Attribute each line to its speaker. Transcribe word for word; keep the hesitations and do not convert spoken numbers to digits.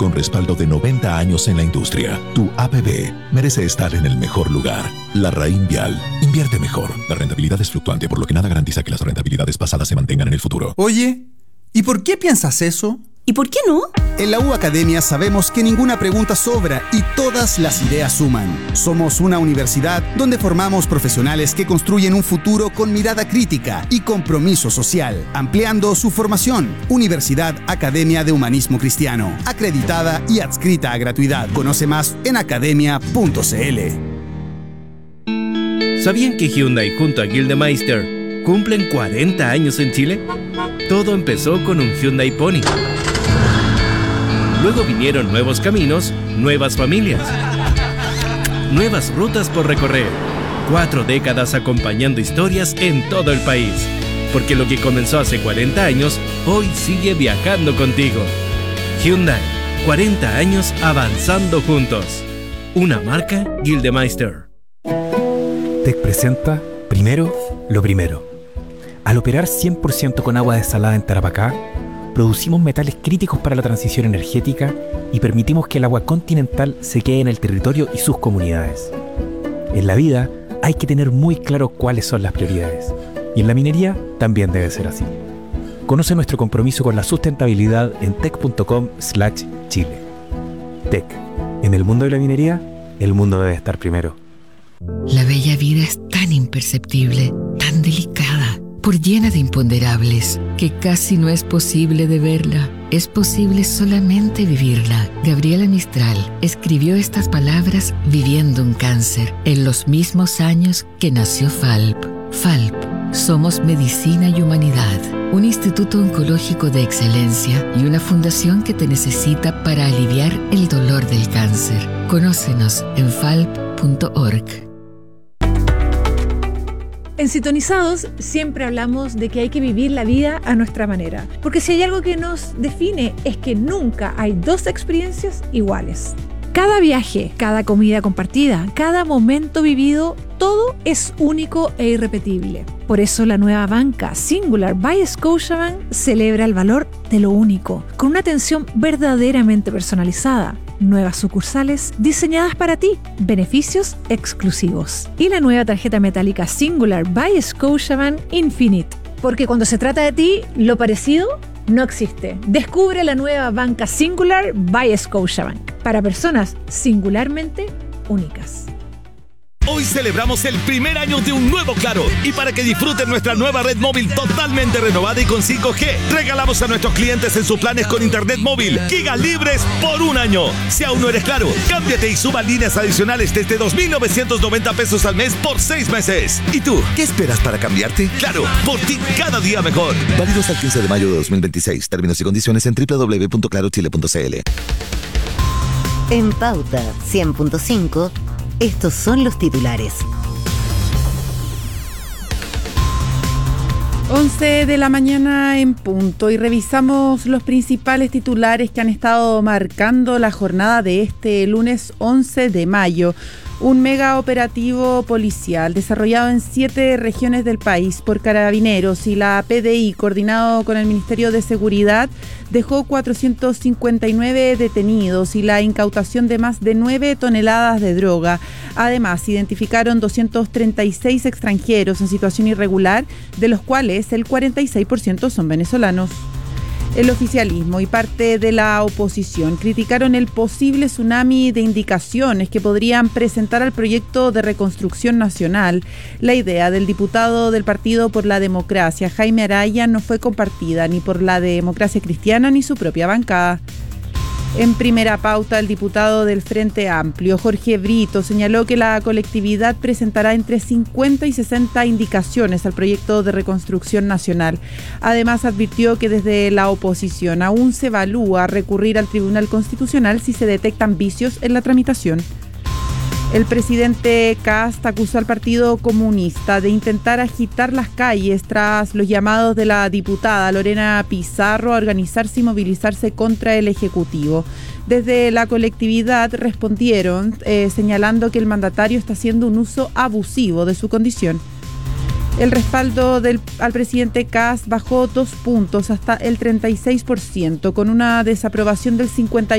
Speaker 1: un respaldo de noventa años en la industria. Tu A P B merece estar en el mejor lugar. Larraín Vial. Invierte mejor. La rentabilidad es fluctuante, por lo que nada garantiza que las rentabilidades pasadas se mantengan en el futuro.
Speaker 2: Oye, ¿y por qué piensas eso?
Speaker 3: ¿Y por qué no?
Speaker 2: En la U Academia sabemos que ninguna pregunta sobra y todas las ideas suman. Somos una universidad donde formamos profesionales que construyen un futuro con mirada crítica y compromiso social, ampliando su formación. Universidad Academia de Humanismo Cristiano, acreditada y adscrita a gratuidad. Conoce más en academia punto c l.
Speaker 4: ¿Sabían que Hyundai junto a Gildemeister cumplen cuarenta años en Chile? Todo empezó con un Hyundai Pony. Luego vinieron nuevos caminos, nuevas familias, nuevas rutas por recorrer. Cuatro décadas acompañando historias en todo el país. Porque lo que comenzó hace cuarenta años, hoy sigue viajando contigo. Hyundai, cuarenta años avanzando juntos. Una marca Gildemeister.
Speaker 5: T E C presenta Primero lo Primero. Al operar cien por ciento con agua desalada en Tarapacá, producimos metales críticos para la transición energética y permitimos que el agua continental se quede en el territorio y sus comunidades. En la vida hay que tener muy claro cuáles son las prioridades, y en la minería también debe ser así. Conoce nuestro compromiso con la sustentabilidad en tec punto com slash chile. T E C. En el mundo de la minería, el mundo debe estar primero.
Speaker 6: La bella vida es tan imperceptible, tan delicada, por llena de imponderables, que casi no es posible de verla. Es posible solamente vivirla. Gabriela Mistral escribió estas palabras viviendo un cáncer, en los mismos años que nació F A L P. F A L P. Somos Medicina y Humanidad, un instituto oncológico de excelencia y una fundación que te necesita para aliviar el dolor del cáncer. Conócenos en falp punto org.
Speaker 7: En Sintonizados siempre hablamos de que hay que vivir la vida a nuestra manera, porque si hay algo que nos define es que nunca hay dos experiencias iguales. Cada viaje, cada comida compartida, cada momento vivido, todo es único e irrepetible. Por eso la nueva banca Singular by Scotiabank celebra el valor de lo único, con una atención verdaderamente personalizada. Nuevas sucursales diseñadas para ti, beneficios exclusivos. Y la nueva tarjeta metálica Singular by Scotiabank Infinite. Porque cuando se trata de ti, lo parecido no existe. Descubre la nueva banca Singular by Scotiabank. Para personas singularmente únicas.
Speaker 8: Hoy celebramos el primer año de un nuevo Claro, y para que disfruten nuestra nueva red móvil totalmente renovada y con cinco G, regalamos a nuestros clientes en sus planes con internet móvil gigas libres por un año. Si aún no eres Claro, cámbiate y suba líneas adicionales desde dos mil novecientos noventa pesos al mes por seis meses. ¿Y tú, qué esperas para cambiarte? Claro, por ti cada día mejor. Válido hasta el quince de mayo de dos mil veintiséis. Términos y condiciones en doble u doble u doble u punto claro chile punto c l.
Speaker 9: En Pauta cien punto cinco, estos son los titulares.
Speaker 10: once de la mañana en punto y revisamos los principales titulares que han estado marcando la jornada de este lunes once de mayo. Un mega operativo policial desarrollado en siete regiones del país por Carabineros y la P D I, coordinado con el Ministerio de Seguridad, dejó cuatrocientos cincuenta y nueve detenidos y la incautación de más de nueve toneladas de droga. Además, identificaron doscientos treinta y seis extranjeros en situación irregular, de los cuales el cuarenta y seis por ciento son venezolanos. El oficialismo y parte de la oposición criticaron el posible tsunami de indicaciones que podrían presentar al proyecto de reconstrucción nacional. La idea del diputado del Partido por la Democracia, Jaime Araya, no fue compartida ni por la Democracia Cristiana ni su propia bancada. En primera pauta, el diputado del Frente Amplio, Jorge Brito, señaló que la colectividad presentará entre cincuenta y sesenta indicaciones al proyecto de reconstrucción nacional. Además, advirtió que desde la oposición aún se evalúa recurrir al Tribunal Constitucional si se detectan vicios en la tramitación. El presidente Kast acusó al Partido Comunista de intentar agitar las calles tras los llamados de la diputada Lorena Pizarro a organizarse y movilizarse contra el Ejecutivo. Desde la colectividad respondieron eh, señalando que el mandatario está haciendo un uso abusivo de su condición. El respaldo del, al presidente Kast bajó dos puntos hasta el treinta y seis por ciento, con una desaprobación del cincuenta y uno por ciento.